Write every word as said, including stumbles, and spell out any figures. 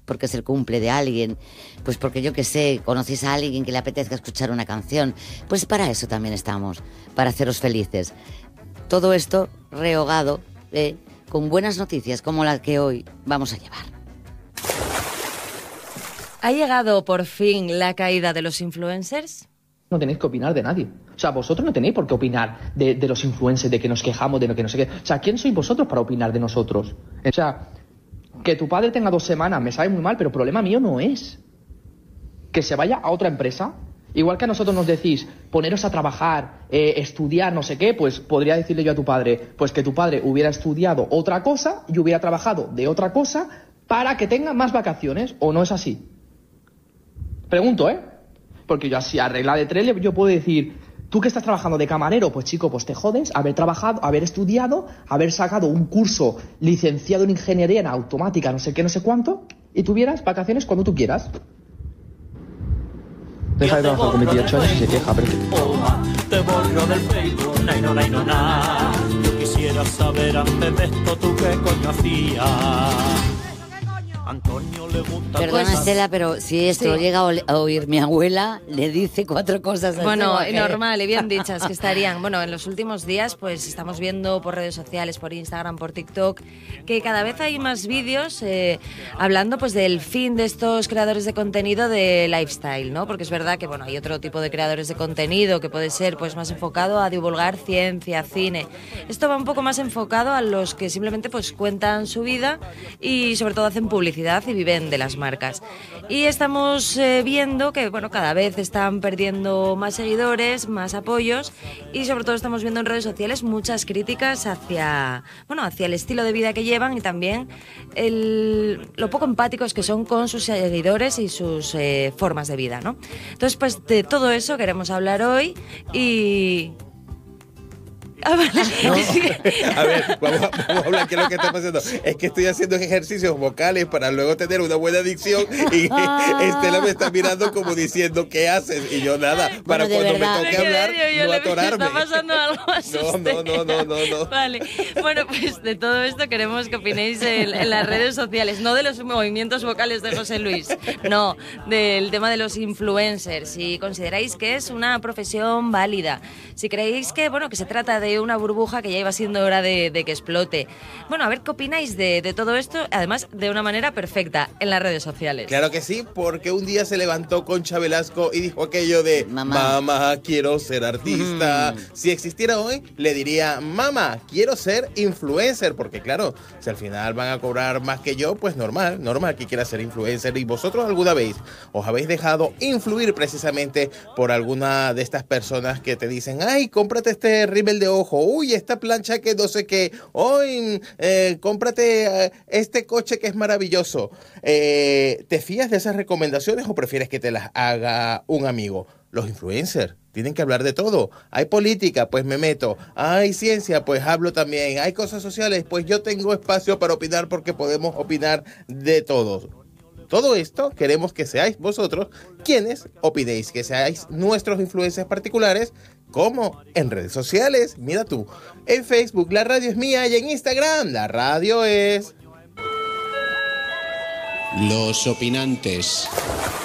porque es el cumple de alguien, pues porque yo qué sé, conocéis a alguien que le apetezca escuchar una canción, pues para eso también estamos, para haceros felices. Todo esto rehogado eh, con buenas noticias como la que hoy vamos a llevar. ¿Ha llegado por fin la caída de los influencers? No tenéis que opinar de nadie. O sea, vosotros no tenéis por qué opinar de, de los influencers, de que nos quejamos, de lo que no sé qué. O sea, ¿quién sois vosotros para opinar de nosotros? O sea, que tu padre tenga dos semanas me sabe muy mal, pero problema mío no es. Que se vaya a otra empresa. Igual que a nosotros nos decís, poneros a trabajar, eh, estudiar, no sé qué, pues podría decirle yo a tu padre, pues que tu padre hubiera estudiado otra cosa y hubiera trabajado de otra cosa para que tenga más vacaciones, ¿o no es así? Pregunto, ¿eh? Porque yo así, a regla de tres, yo puedo decir, tú que estás trabajando de camarero, pues chico, pues te jodes, haber trabajado, haber estudiado, haber sacado un curso licenciado en ingeniería en automática, no sé qué, no sé cuánto, y tuvieras vacaciones cuando tú quieras. Deja de trabajar con veintiocho años y se queja, pero... Te borro del Facebook, nay no, nay no, na. Yo quisiera saber antes de esto tú qué coño hacías. Antonio le gusta. Perdona, cosas. Estela, pero si esto Sí. llega a, ol- a oír mi abuela, le dice cuatro cosas. a Bueno, esta mujer. normal y bien dichas que estarían. Bueno, en los últimos días pues estamos viendo por redes sociales, por Instagram, por TikTok, que cada vez hay más vídeos eh, hablando pues del fin de estos creadores de contenido de lifestyle, ¿no? Porque es verdad que bueno, hay otro tipo de creadores de contenido que puede ser pues más enfocado a divulgar ciencia, cine. Esto va un poco más enfocado a los que simplemente pues cuentan su vida y sobre todo hacen publicidad y viven de las marcas. Y estamos eh, viendo que bueno, cada vez están perdiendo más seguidores, más apoyos y sobre todo estamos viendo en redes sociales muchas críticas hacia, bueno, hacia el estilo de vida que llevan y también el, lo poco empáticos que son con sus seguidores y sus eh, formas de vida, ¿no? Entonces, pues de todo eso queremos hablar hoy y... Ah, vale. No. A ver, vamos a, vamos a hablar qué es lo que está pasando. Es que estoy haciendo ejercicios vocales para luego tener una buena dicción y Estela me está mirando como diciendo ¿qué haces? Y yo nada, para Bueno, de cuando verdad. me toque hablar Yo no le- atorarme. Está pasando algo más. No, no, no, no, no, no. Vale, bueno, pues de todo esto queremos que opinéis en, en las redes sociales, no de los movimientos vocales de José Luis, no, del tema de los influencers, si consideráis que es una profesión válida, si creéis que, bueno, que se trata de una burbuja que ya iba siendo hora de, de que explote. Bueno, a ver qué opináis de, de todo esto, además de una manera perfecta en las redes sociales. Claro que sí, porque un día se levantó Concha Velasco y dijo aquello de Mamá. mamá, quiero ser artista. Mm. Si existiera hoy, le diría mamá, quiero ser influencer, porque claro, si al final van a cobrar más que yo, pues normal, normal que quiera ser influencer. Y vosotros alguna vez os habéis dejado influir precisamente por alguna de estas personas que te dicen, ay, cómprate este rímel de ojo, uy, esta plancha que no sé qué, hoy eh, cómprate eh, este coche que es maravilloso. Eh, ¿Te fías de esas recomendaciones o prefieres que te las haga un amigo? Los influencers tienen que hablar de todo. Hay política, pues me meto. Hay ciencia, pues hablo también. Hay cosas sociales, pues yo tengo espacio para opinar porque podemos opinar de todo. Todo esto queremos que seáis vosotros quienes opinéis, que seáis nuestros influencers particulares, como en redes sociales. Mira tú, en Facebook la radio es mía y en Instagram la radio es... Los opinantes.